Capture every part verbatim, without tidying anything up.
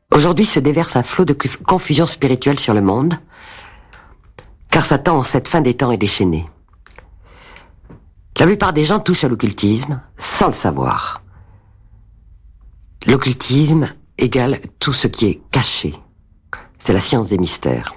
Aujourd'hui se déverse un flot de confusion spirituelle sur le monde, car Satan, en cette fin des temps, est déchaîné. La plupart des gens touchent à l'occultisme sans le savoir. L'occultisme égale tout ce qui est caché. C'est la science des mystères.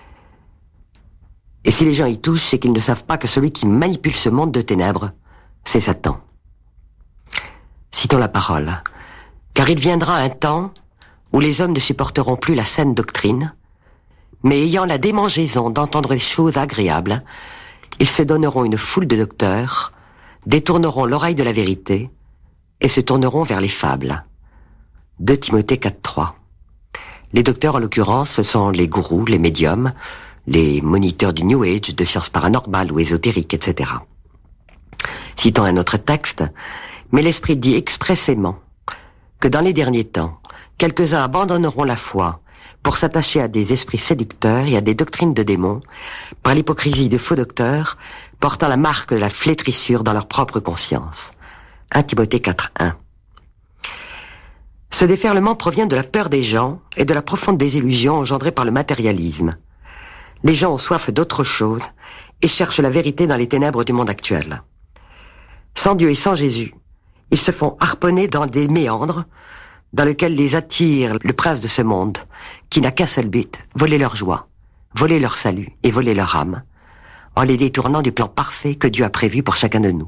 Et si les gens y touchent, c'est qu'ils ne savent pas que celui qui manipule ce monde de ténèbres, c'est Satan. Citons la parole. Car il viendra un temps où les hommes ne supporteront plus la saine doctrine, mais ayant la démangeaison d'entendre des choses agréables, ils se donneront une foule de docteurs, détourneront l'oreille de la vérité et se tourneront vers les fables. deux Timothée quatre trois. Les docteurs, en l'occurrence, ce sont les gourous, les médiums, les moniteurs du New Age, de sciences paranormales ou ésotériques, et cetera. Citons un autre texte, mais l'Esprit dit expressément que dans les derniers temps, quelques-uns abandonneront la foi pour s'attacher à des esprits séducteurs et à des doctrines de démons, par l'hypocrisie de faux docteurs, portant la marque de la flétrissure dans leur propre conscience. un Timothée quatre un. Ce déferlement provient de la peur des gens et de la profonde désillusion engendrée par le matérialisme. Les gens ont soif d'autre chose et cherchent la vérité dans les ténèbres du monde actuel. Sans Dieu et sans Jésus, ils se font harponner dans des méandres dans lesquels les attire le prince de ce monde, qui n'a qu'un seul but, voler leur joie, voler leur salut et voler leur âme, en les détournant du plan parfait que Dieu a prévu pour chacun de nous.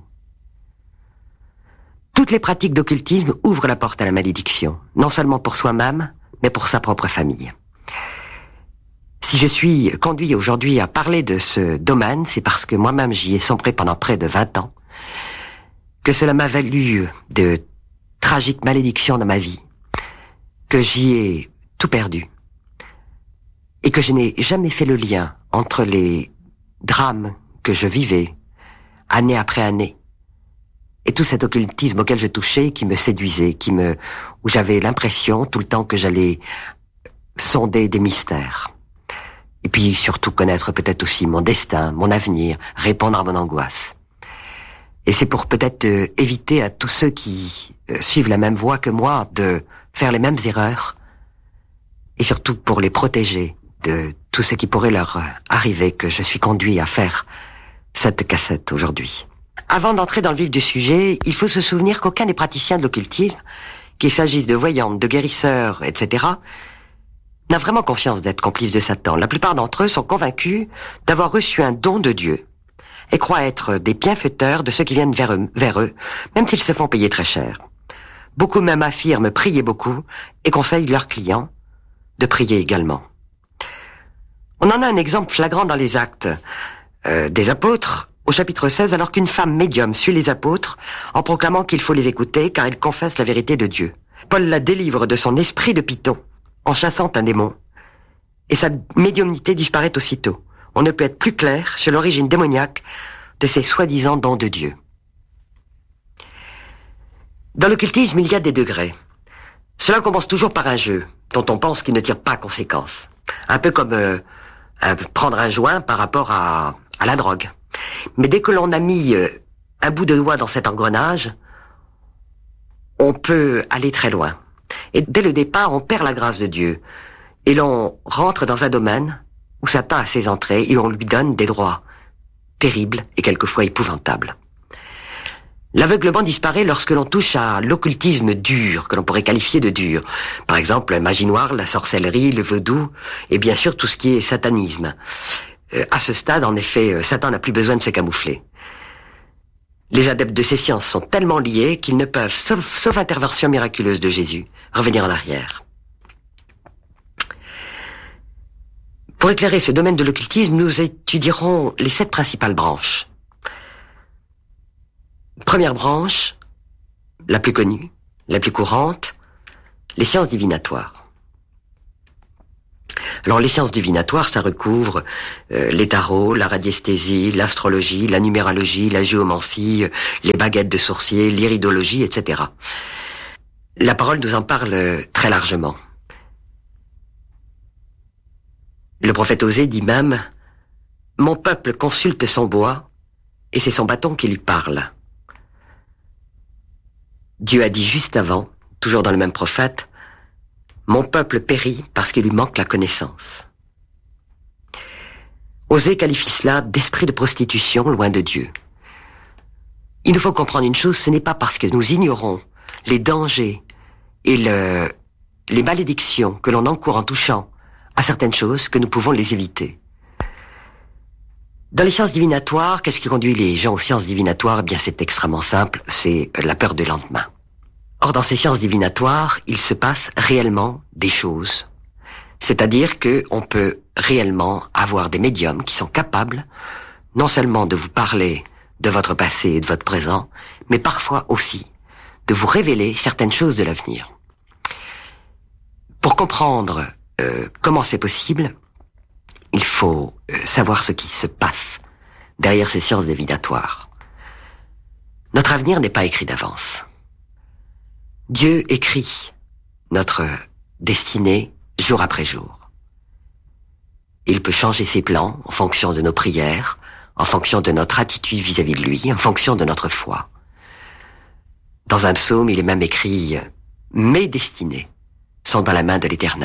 Toutes les pratiques d'occultisme ouvrent la porte à la malédiction, non seulement pour soi-même, mais pour sa propre famille. Si je suis conduit aujourd'hui à parler de ce domaine, c'est parce que moi-même j'y ai sombré pendant près de vingt ans, que cela m'a valu de tragiques malédictions dans ma vie, que j'y ai tout perdu, et que je n'ai jamais fait le lien entre les drames que je vivais, année après année, et tout cet occultisme auquel je touchais, qui me séduisait, qui me, où j'avais l'impression tout le temps que j'allais sonder des mystères. Et puis surtout connaître peut-être aussi mon destin, mon avenir, répondre à mon angoisse. Et c'est pour peut-être euh, éviter à tous ceux qui euh, suivent la même voie que moi de faire les mêmes erreurs, et surtout pour les protéger de tout ce qui pourrait leur euh, arriver, que je suis conduit à faire cette cassette aujourd'hui. Avant d'entrer dans le vif du sujet, il faut se souvenir qu'aucun des praticiens de l'occultisme, qu'il s'agisse de voyantes, de guérisseurs, et cetera, n'a vraiment confiance d'être complice de Satan. La plupart d'entre eux sont convaincus d'avoir reçu un don de Dieu et croient être des bienfaiteurs de ceux qui viennent vers eux, vers eux, même s'ils se font payer très cher. Beaucoup même affirment prier beaucoup et conseillent leurs clients de prier également. On en a un exemple flagrant dans les Actes euh, des Apôtres, au chapitre seize, alors qu'une femme médium suit les apôtres en proclamant qu'il faut les écouter car ils confessent la vérité de Dieu. Paul la délivre de son esprit de python en chassant un démon, et sa médiumnité disparaît aussitôt. On ne peut être plus clair sur l'origine démoniaque de ces soi-disant dons de Dieu. Dans l'occultisme, il y a des degrés. Cela commence toujours par un jeu, dont on pense qu'il ne tire pas conséquence. Un peu comme euh, un, prendre un joint par rapport à, à la drogue. Mais dès que l'on a mis euh, un bout de doigt dans cet engrenage, on peut aller très loin. Et dès le départ, on perd la grâce de Dieu. Et l'on rentre dans un domaine où Satan a ses entrées et on lui donne des droits terribles et quelquefois épouvantables. L'aveuglement disparaît lorsque l'on touche à l'occultisme dur, que l'on pourrait qualifier de dur. Par exemple, la magie noire, la sorcellerie, le vaudou, et bien sûr tout ce qui est satanisme. Euh, à ce stade, en effet, Satan n'a plus besoin de se camoufler. Les adeptes de ces sciences sont tellement liés qu'ils ne peuvent, sauf, sauf intervention miraculeuse de Jésus, revenir en arrière. Pour éclairer ce domaine de l'occultisme, nous étudierons les sept principales branches. Première branche, la plus connue, la plus courante, les sciences divinatoires. Alors les sciences divinatoires, ça recouvre euh, les tarots, la radiesthésie, l'astrologie, la numérologie, la géomancie, euh, les baguettes de sorciers, l'iridologie, et cetera. La parole nous en parle euh, très largement. Le prophète Osée dit même « Mon peuple consulte son bois, et c'est son bâton qui lui parle. » Dieu a dit juste avant, toujours dans le même prophète, Mon peuple périt parce qu'il lui manque la connaissance. Osée qualifie cela d'esprit de prostitution loin de Dieu. Il nous faut comprendre une chose, ce n'est pas parce que nous ignorons les dangers et le, les malédictions que l'on encourt en touchant à certaines choses que nous pouvons les éviter. Dans les sciences divinatoires, qu'est-ce qui conduit les gens aux sciences divinatoires? Eh bien, c'est extrêmement simple, c'est la peur du lendemain. Or, dans ces sciences divinatoires, il se passe réellement des choses. C'est-à-dire que on peut réellement avoir des médiums qui sont capables non seulement de vous parler de votre passé et de votre présent, mais parfois aussi de vous révéler certaines choses de l'avenir. Pour comprendre euh, comment c'est possible, il faut euh, savoir ce qui se passe derrière ces sciences divinatoires. Notre avenir n'est pas écrit d'avance. Dieu écrit notre destinée jour après jour. Il peut changer ses plans en fonction de nos prières, en fonction de notre attitude vis-à-vis de lui, en fonction de notre foi. Dans un psaume, il est même écrit « Mes destinées sont dans la main de l'Éternel ».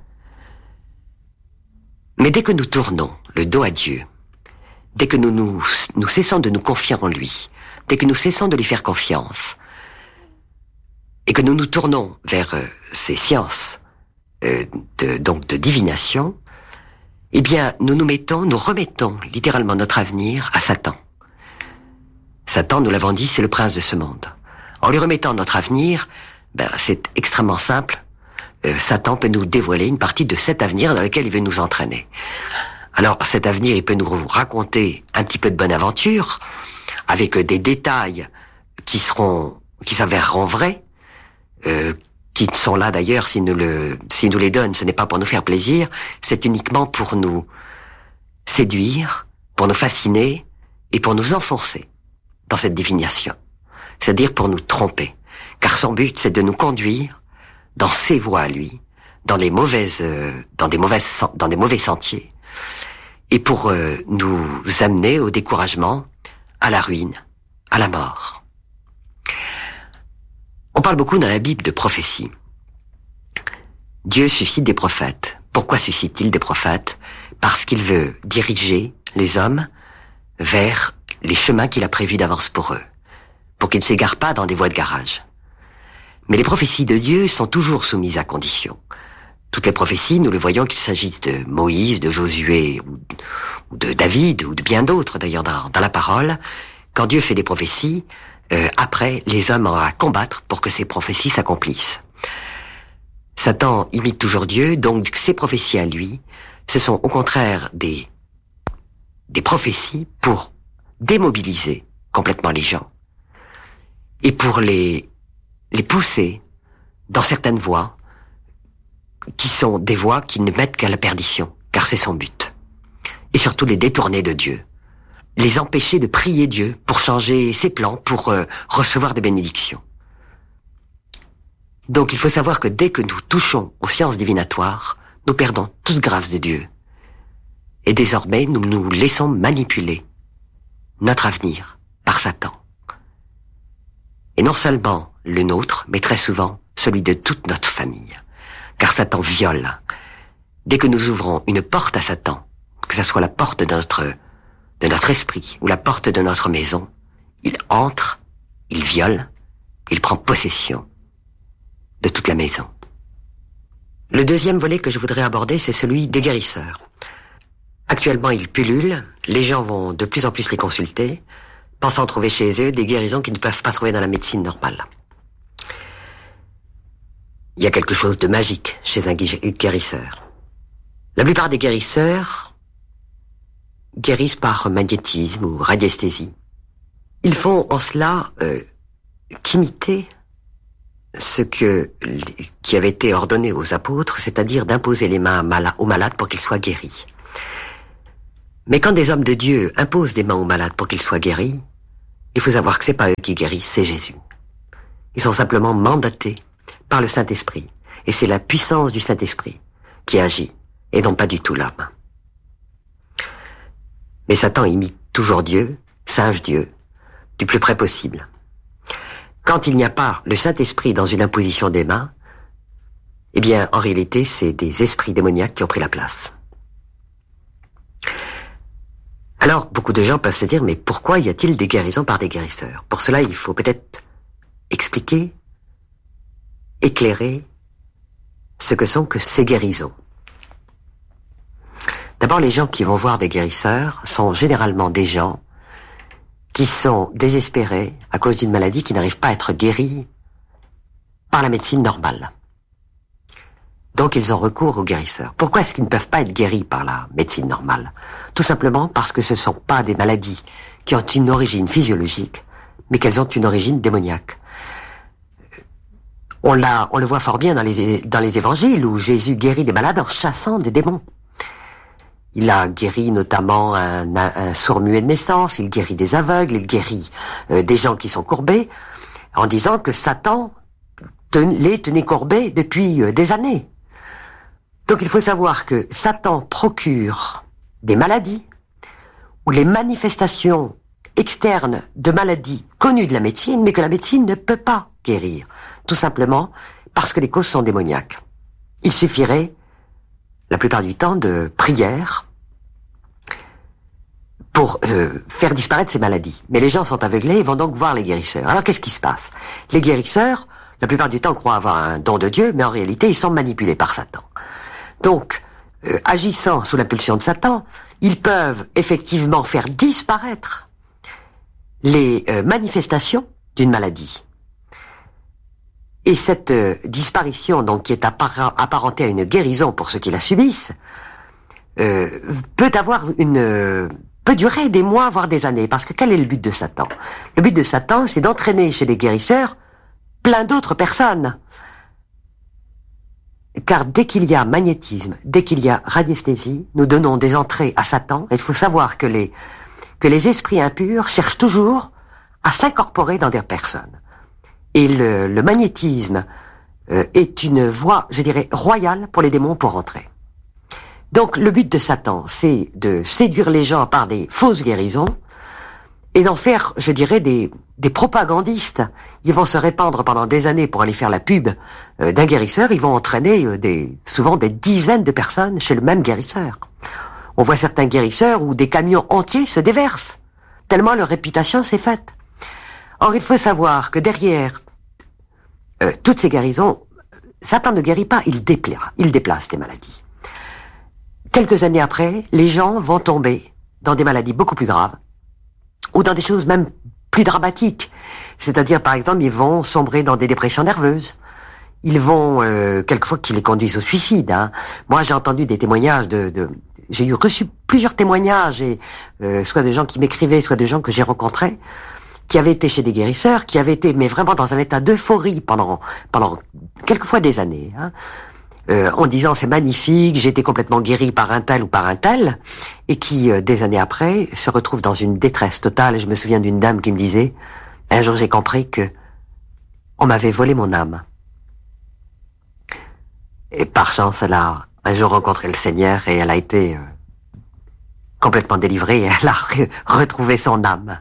Mais dès que nous tournons le dos à Dieu, dès que nous, nous, nous cessons de nous confier en lui, dès que nous cessons de lui faire confiance, et que nous nous tournons vers euh, ces sciences euh, de, donc de divination, eh bien, nous nous mettons, nous remettons littéralement notre avenir à Satan. Satan, nous l'avons dit, c'est le prince de ce monde. En lui remettant notre avenir, ben, c'est extrêmement simple. Euh, Satan peut nous dévoiler une partie de cet avenir dans lequel il veut nous entraîner. Alors, cet avenir, il peut nous raconter un petit peu de bonne aventure, avec des détails qui seront, qui s'avéreront vrais, euh, qui sont là d'ailleurs, s'il nous le, s'il nous les donne, ce n'est pas pour nous faire plaisir, c'est uniquement pour nous séduire, pour nous fasciner et pour nous enfoncer dans cette divination. C'est-à-dire pour nous tromper. Car son but, c'est de nous conduire dans ses voies à lui, dans des mauvaises, euh, dans des mauvaises, dans des mauvais sentiers, et pour euh, nous amener au découragement, à la ruine, à la mort. On parle beaucoup dans la Bible de prophétie. Dieu suscite des prophètes. Pourquoi suscite-t-il des prophètes? Parce qu'il veut diriger les hommes vers les chemins qu'il a prévus d'avance pour eux, pour qu'ils ne s'égarent pas dans des voies de garage. Mais les prophéties de Dieu sont toujours soumises à conditions. Toutes les prophéties, nous le voyons, qu'il s'agisse de Moïse, de Josué, ou de David, ou de bien d'autres d'ailleurs dans, dans la parole, quand Dieu fait des prophéties, euh, après, les hommes ont à combattre pour que ces prophéties s'accomplissent. Satan imite toujours Dieu, donc ces prophéties à lui, ce sont au contraire des, des prophéties pour démobiliser complètement les gens et pour les, les pousser dans certaines voies qui sont des voies qui ne mettent qu'à la perdition, car c'est son but. Et surtout les détourner de Dieu, les empêcher de prier Dieu pour changer ses plans, pour euh, recevoir des bénédictions. Donc il faut savoir que dès que nous touchons aux sciences divinatoires, nous perdons toute grâce de Dieu. Et désormais, nous nous laissons manipuler notre avenir par Satan. Et non seulement le nôtre, mais très souvent celui de toute notre famille. Car Satan viole. Dès que nous ouvrons une porte à Satan, que ce soit la porte de notre, de notre esprit ou la porte de notre maison, il entre, il viole, il prend possession de toute la maison. Le deuxième volet que je voudrais aborder, c'est celui des guérisseurs. Actuellement, ils pullulent, les gens vont de plus en plus les consulter, pensant trouver chez eux des guérisons qu'ils ne peuvent pas trouver dans la médecine normale. Il y a quelque chose de magique chez un guérisseur. La plupart des guérisseurs guérissent par magnétisme ou radiesthésie. Ils font en cela euh, qu'imiter ce que, qui avait été ordonné aux apôtres, c'est-à-dire d'imposer les mains aux malades pour qu'ils soient guéris. Mais quand des hommes de Dieu imposent des mains aux malades pour qu'ils soient guéris, il faut savoir que c'est pas eux qui guérissent, c'est Jésus. Ils sont simplement mandatés par le Saint-Esprit. Et c'est la puissance du Saint-Esprit qui agit, et non pas du tout l'homme. Mais Satan imite toujours Dieu, singe Dieu, du plus près possible. Quand il n'y a pas le Saint-Esprit dans une imposition des mains, Eh bien, en réalité, c'est des esprits démoniaques qui ont pris la place. Alors, beaucoup de gens peuvent se dire, mais pourquoi y a-t-il des guérisons par des guérisseurs? Pour cela, il faut peut-être expliquer, éclairer ce que sont que ces guérisons. D'abord, les gens qui vont voir des guérisseurs sont généralement des gens qui sont désespérés à cause d'une maladie qui n'arrive pas à être guérie par la médecine normale. Donc ils ont recours aux guérisseurs. Pourquoi est-ce qu'ils ne peuvent pas être guéris par la médecine normale? Tout simplement parce que ce ne sont pas des maladies qui ont une origine physiologique, mais qu'elles ont une origine démoniaque. On, l'a, on le voit fort bien dans les, dans les évangiles où Jésus guérit des malades en chassant des démons. Il a guéri notamment un, un, un sourd-muet de naissance, il guérit des aveugles, il guérit euh, des gens qui sont courbés, en disant que Satan ten, les tenait courbés depuis euh, des années. Donc il faut savoir que Satan procure des maladies ou les manifestations externes de maladies connues de la médecine, mais que la médecine ne peut pas guérir, tout simplement parce que les causes sont démoniaques. Il suffirait, la plupart du temps, de prières pour euh, faire disparaître ces maladies. Mais les gens sont aveuglés et vont donc voir les guérisseurs. Alors qu'est-ce qui se passe? Les guérisseurs, la plupart du temps, croient avoir un don de Dieu, mais en réalité, ils sont manipulés par Satan. Donc, euh, agissant sous l'impulsion de Satan, ils peuvent effectivement faire disparaître les euh, manifestations d'une maladie. Et cette euh, disparition, donc, qui est appara- apparentée à une guérison pour ceux qui la subissent, euh, peut avoir une... Euh, peut durer des mois, voire des années. Parce que quel est le but de Satan? Le but de Satan, c'est d'entraîner chez les guérisseurs plein d'autres personnes. Car dès qu'il y a magnétisme, dès qu'il y a radiesthésie, nous donnons des entrées à Satan. Et il faut savoir que les, que les esprits impurs cherchent toujours à s'incorporer dans des personnes. Et le, le magnétisme euh, est une voie, je dirais, royale pour les démons pour entrer. Donc le but de Satan, c'est de séduire les gens par des fausses guérisons et d'en faire, je dirais, des, des propagandistes. Ils vont se répandre pendant des années pour aller faire la pub euh, d'un guérisseur. Ils vont entraîner euh, des, souvent des dizaines de personnes chez le même guérisseur. On voit certains guérisseurs où des camions entiers se déversent, tellement leur réputation s'est faite. Or, il faut savoir que derrière euh, toutes ces guérisons, Satan ne guérit pas, il déplace, il déplace les maladies. Quelques années après, les gens vont tomber dans des maladies beaucoup plus graves, ou dans des choses même plus dramatiques. C'est-à-dire, par exemple, ils vont sombrer dans des dépressions nerveuses. Ils vont, euh, quelquefois, qui les conduisent au suicide. Hein. Moi, j'ai entendu des témoignages de... de j'ai eu reçu plusieurs témoignages, et euh, soit de gens qui m'écrivaient, soit de gens que j'ai rencontrés, qui avaient été chez des guérisseurs, qui avaient été, mais vraiment dans un état d'euphorie pendant, pendant quelquefois des années, hein. Euh, en disant c'est magnifique, j'ai été complètement guéri par un tel ou par un tel, et qui, euh, des années après, se retrouve dans une détresse totale. Et je me souviens d'une dame qui me disait, un jour j'ai compris que on m'avait volé mon âme. Et par chance, elle a un jour rencontré le Seigneur et elle a été euh, complètement délivrée et elle a re- retrouvé son âme.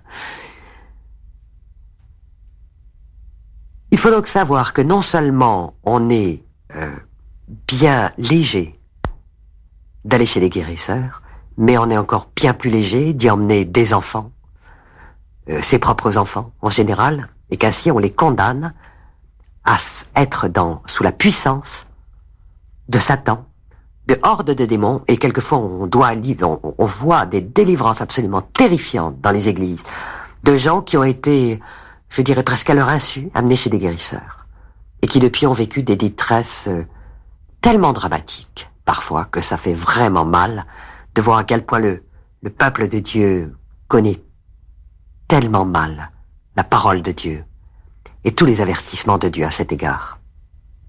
Il faut donc savoir que non seulement on est euh, bien léger d'aller chez les guérisseurs, mais on est encore bien plus léger d'y emmener des enfants, euh, ses propres enfants en général, et qu'ainsi on les condamne à être dans, sous la puissance de Satan, de hordes de démons, et quelquefois on doit on, on voit des délivrances absolument terrifiantes dans les églises, de gens qui ont été, je dirais presque à leur insu, amenés chez des guérisseurs, et qui depuis ont vécu des détresses euh, tellement dramatique, parfois, que ça fait vraiment mal de voir à quel point le, le peuple de Dieu connaît tellement mal la parole de Dieu et tous les avertissements de Dieu à cet égard.